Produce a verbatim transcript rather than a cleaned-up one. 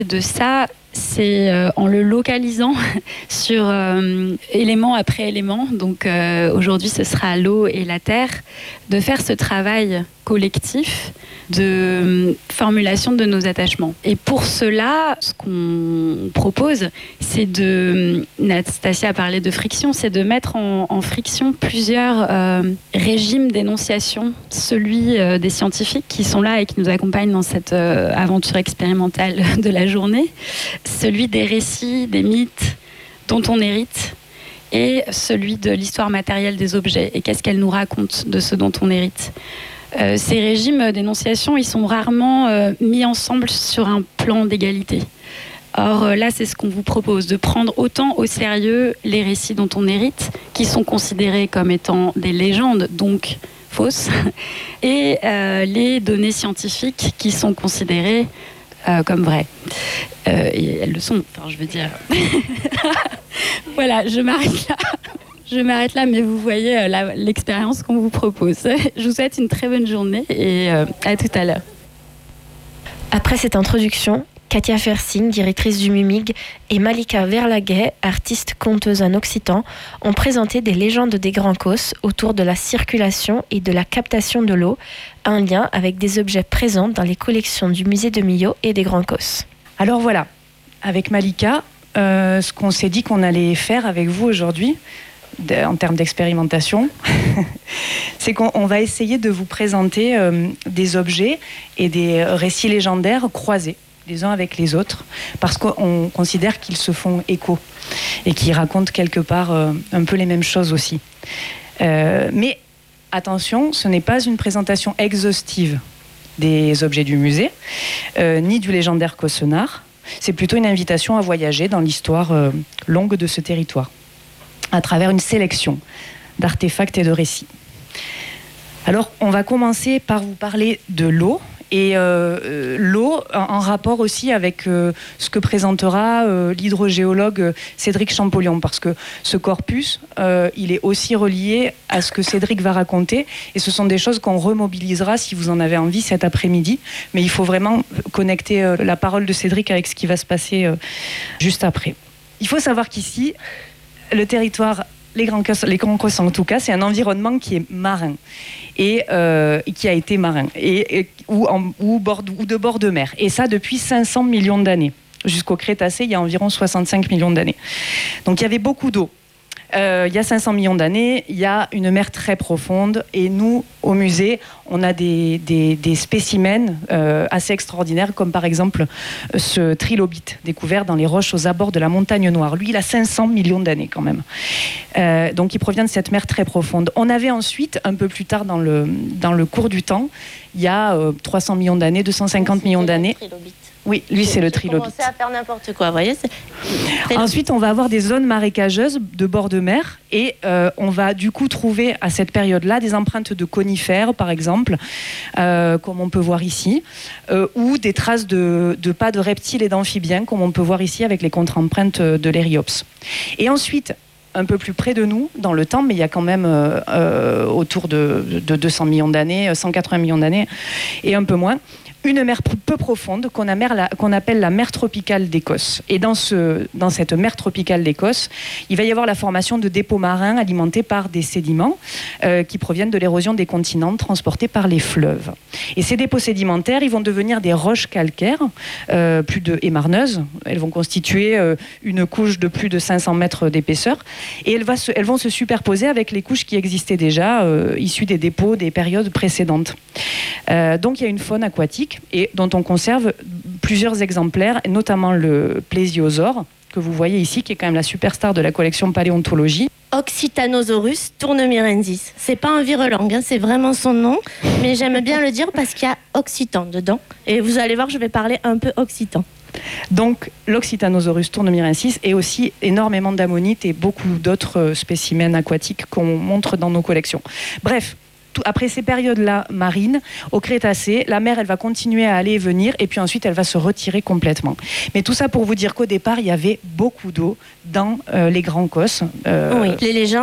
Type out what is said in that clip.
De ça, c'est euh, en le localisant sur euh, élément après élément. Donc euh, aujourd'hui, ce sera l'eau et la terre, de faire ce travail collectif de formulation de nos attachements. Et pour cela, ce qu'on propose, c'est de, Nastasia a parlé de friction, c'est de mettre en, en friction plusieurs euh, régimes d'énonciation. Celui euh, des scientifiques qui sont là et qui nous accompagnent dans cette euh, aventure expérimentale de la journée, celui des récits, des mythes dont on hérite, et celui de l'histoire matérielle des objets et qu'est-ce qu'elle nous raconte de ce dont on hérite. Euh, ces régimes d'énonciation, ils sont rarement euh, mis ensemble sur un plan d'égalité. Or euh, là, c'est ce qu'on vous propose, de prendre autant au sérieux les récits dont on hérite, qui sont considérés comme étant des légendes, donc fausses, et euh, les données scientifiques qui sont considérées euh, comme vraies. Euh, et elles le sont, enfin, je veux dire. Voilà, je m'arrête là. Je m'arrête là, mais vous voyez euh, la, l'expérience qu'on vous propose. Je vous souhaite une très bonne journée et euh, à tout à l'heure. Après cette introduction, Katia Fersing, directrice du MUMIG, et Malika Verlaguet, artiste conteuse en occitan, ont présenté des légendes des Grands Causses autour de la circulation et de la captation de l'eau, un lien avec des objets présents dans les collections du musée de Millau et des Grands Causses. Alors voilà, avec Malika, euh, ce qu'on s'est dit qu'on allait faire avec vous aujourd'hui, en termes d'expérimentation, c'est qu'on va essayer de vous présenter euh, des objets et des récits légendaires croisés les uns avec les autres, parce qu'on considère qu'ils se font écho et qu'ils racontent quelque part euh, un peu les mêmes choses aussi. Euh, mais attention, ce n'est pas une présentation exhaustive des objets du musée, euh, ni du légendaire Caussenard. C'est plutôt une invitation à voyager dans l'histoire euh, longue de ce territoire, à travers une sélection d'artefacts et de récits. Alors, on va commencer par vous parler de l'eau, et euh, l'eau en, en rapport aussi avec euh, ce que présentera euh, l'hydrogéologue Cédric Champollion, parce que ce corpus, euh, il est aussi relié à ce que Cédric va raconter, et ce sont des choses qu'on remobilisera si vous en avez envie cet après-midi, mais il faut vraiment connecter euh, la parole de Cédric avec ce qui va se passer euh, juste après. Il faut savoir qu'ici, le territoire, les Grands Causses, les Grands Causses en tout cas, c'est un environnement qui est marin et, euh, et qui a été marin et, et, ou, en, ou, bord, ou de bord de mer. Et ça depuis cinq cents millions d'années. Jusqu'au Crétacé, il y a environ soixante-cinq millions d'années. Donc il y avait beaucoup d'eau. Euh, il y a cinq cents millions d'années, il y a une mer très profonde, et nous, au musée, on a des, des, des spécimens euh, assez extraordinaires, comme par exemple ce trilobite découvert dans les roches aux abords de la montagne Noire. Lui, il a cinq cents millions d'années quand même. Euh, donc il provient de cette mer très profonde. On avait ensuite, un peu plus tard dans le, dans le cours du temps, il y a euh, trois cents millions d'années, deux cent cinquante millions d'années. Oui, lui, c'est le trilobite. Commencer à faire n'importe quoi, vous voyez. Ensuite, on va avoir des zones marécageuses de bord de mer, et euh, on va du coup trouver à cette période-là des empreintes de conifères, par exemple, euh, comme on peut voir ici, euh, ou des traces de, de pas de reptiles et d'amphibiens, comme on peut voir ici avec les contre-empreintes de l'Ériops. Et ensuite, un peu plus près de nous, dans le temps, mais il y a quand même euh, euh, autour de, de deux cents millions d'années, cent quatre-vingts millions d'années, et un peu moins, une mer peu profonde qu'on appelle la mer tropicale d'Écosse. Et dans, ce, dans cette mer tropicale d'Écosse, il va y avoir la formation de dépôts marins alimentés par des sédiments euh, qui proviennent de l'érosion des continents transportés par les fleuves. Et ces dépôts sédimentaires, ils vont devenir des roches calcaires, euh, plus de, et marneuses. Elles vont constituer euh, une couche de plus de cinq cents mètres d'épaisseur, et elles, va se, elles vont se superposer avec les couches qui existaient déjà, euh, issues des dépôts des périodes précédentes. Euh, donc il y a une faune aquatique, et dont on conserve plusieurs exemplaires, notamment le plésiosaure, que vous voyez ici, qui est quand même la superstar de la collection paléontologie. Oxytanosaurus tournemirensis. C'est pas un virelangue, hein, c'est vraiment son nom, mais j'aime bien le dire parce qu'il y a occitan dedans. Et vous allez voir, je vais parler un peu occitan. Donc l'Oxytanosaurus tournemirensis, et aussi énormément d'ammonites et beaucoup d'autres spécimens aquatiques qu'on montre dans nos collections. Bref, tout, après ces périodes-là marines, au Crétacé, la mer, elle va continuer à aller et venir, et puis ensuite, elle va se retirer complètement. Mais tout ça pour vous dire qu'au départ, il y avait beaucoup d'eau dans euh, les Grands Causses. Euh... Oui, les légendes